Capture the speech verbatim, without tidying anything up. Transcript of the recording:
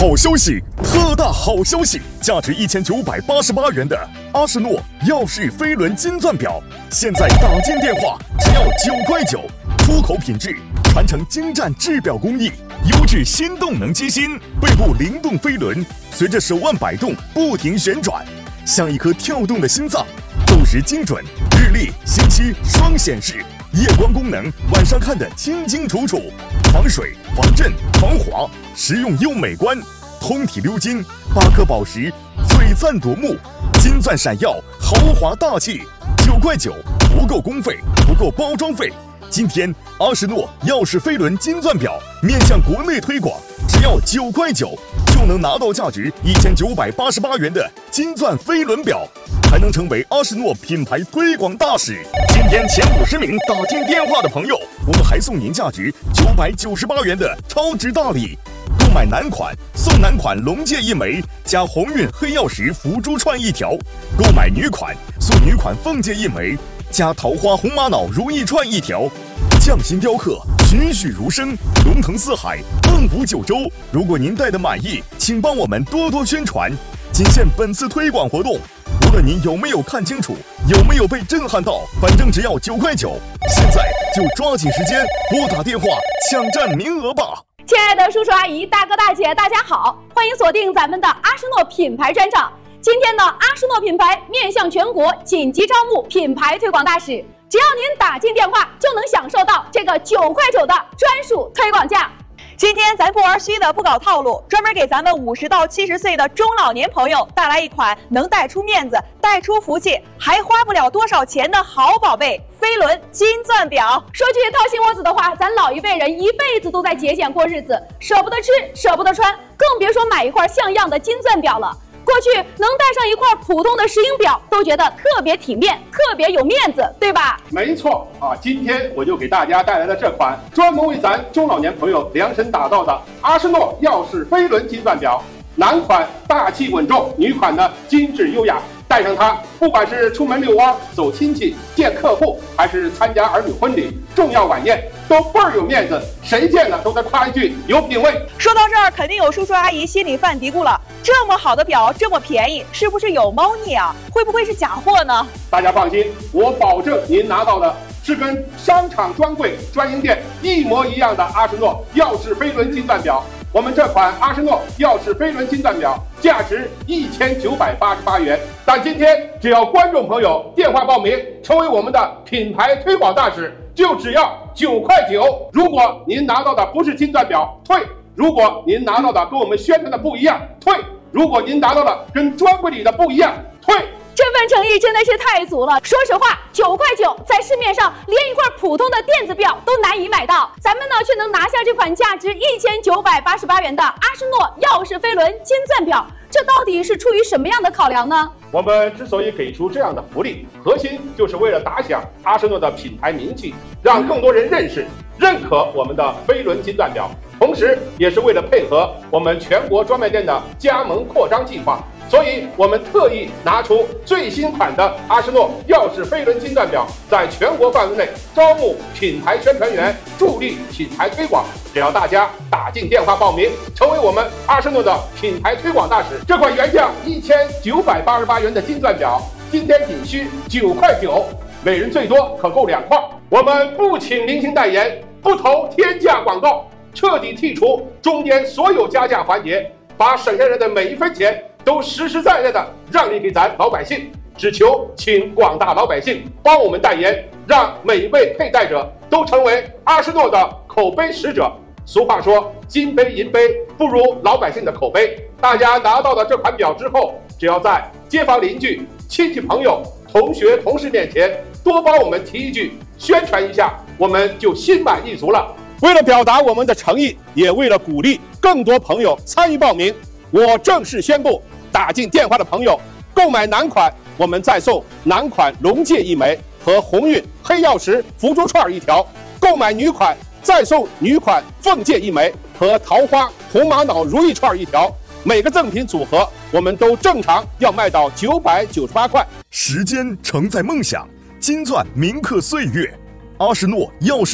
好消息，特大好消息！价值一千九百八十八元的阿诗诺耀世飞轮金钻表，现在打进电话只要九块九，出口品质，传承精湛制表工艺，优质新动能机芯，背部灵动飞轮随着手腕摆动不停旋转，像一颗跳动的心脏。斗时精准，日历、星期双显示，夜光功能，晚上看得清清楚楚。防水、防震、防滑，实用又美观。通体鎏金，八颗宝石，璀璨夺目，金钻闪耀，豪华大气。九块九，不够工费，不够包装费。今天阿诗诺耀世飞轮金钻表面向国内推广，只要九块九就能拿到价值一千九百八十八元的金钻飞轮表，还能成为阿诗诺品牌推广大使。今天前五十名打进电话的朋友，我们还送您价值九百九十八元的超值大礼。购买男款送男款龙戒一枚，加鸿运黑曜石福珠串一条；购买女款送女款凤戒一枚，加桃花红玛瑙如意串一条。匠心雕刻，栩栩如生，龙腾四海，凤舞九州。如果您戴的满意，请帮我们多多宣传。仅限本次推广活动，无论您有没有看清楚，有没有被震撼到，反正只要九块九。现在就抓紧时间拨打电话抢占名额吧！ 亲爱的叔叔阿姨、大哥大姐，大家好，欢迎锁定咱们的阿诗诺品牌专场。今天呢，阿诗诺品牌面向全国紧急招募品牌推广大使，只要您打进电话，就能享受到这个九块九的专属推广价。 今天咱不玩虚的，不搞套路，专门给咱们五十到七十岁的中老年朋友带来一款能带出面子、带出福气，还花不了多少钱的好宝贝——飞轮金钻表。 说句掏心窝子的话，咱老一辈人一辈子都在节俭过日子，舍不得吃，舍不得穿，更别说买一块像样的金钻表了。过去能戴上一块普通的石英表，都觉得特别体面，特别有面子，对吧？ 没错啊，今天我就给大家带来了这款专门为咱中老年朋友量身打造的阿诗诺耀世飞轮金钻表。男款大气稳重，女款呢精致优雅。戴上它，不管是出门遛弯、走亲戚、见客户，还是参加儿女婚礼、重要晚宴，都倍儿有面子，谁见了都得夸一句有品位。 说到这儿，肯定有叔叔阿姨心里犯嘀咕了：这么好的表，这么便宜，是不是有猫腻啊？会不会是假货呢？ 大家放心，我保证您拿到的是跟商场专柜、专营店一模一样的阿诗诺耀世飞轮金钻表。我们这款阿诗诺耀世飞轮金钻表价值一千九百八十八元，但今天只要观众朋友电话报名，成为我们的品牌推广大使，就只要九块九。如果您拿到的不是金钻表，退；如果您拿到的跟我们宣传的不一样，退；如果您拿到的跟专柜里的不一样，退。 这份诚意真的是太足了。说实话，九块九在市面上连一块普通的电子表都难以买到，咱们呢却能拿下这款价值一千九百八十八元的阿诗诺耀世飞轮金钻表，这到底是出于什么样的考量呢？ 我们之所以给出这样的福利，核心就是为了打响阿诗诺的品牌名气，让更多人认识、认可我们的飞轮金钻表，同时也是为了配合我们全国专卖店的加盟扩张计划。所以我们特意拿出最新款的阿诗诺耀世飞轮金钻表，在全国范围内招募品牌宣传员，助力品牌推广。只要大家打进电话报名，成为我们阿诗诺的品牌推广大使，这款原价一千九百八十八元的金钻表，今天仅需九块九，每人最多可购两块。我们不请明星代言，不投天价广告，彻底剔除中间所有加价环节，把省下来的每一分钱都实实在在的让利给咱老百姓，只求请广大老百姓帮我们代言，让每一位佩戴者都成为阿诗诺的口碑使者。俗话说，金杯银杯不如老百姓的口碑。大家拿到了这款表之后，只要在街坊邻居、亲戚朋友、同学同事面前多帮我们提一句，宣传一下，我们就心满意足了。为了表达我们的诚意，也为了鼓励更多朋友参与报名，我正式宣布，打进电话的朋友购买男款，我们再送男款龙戒一枚和鸿运黑曜石福珠串一条；购买女款再送女款凤戒一枚和桃花红玛瑙如意串一条。每个赠品组合我们都正常要卖到九百九十八块。 时间承载梦想，金钻铭刻岁月，阿诗诺耀世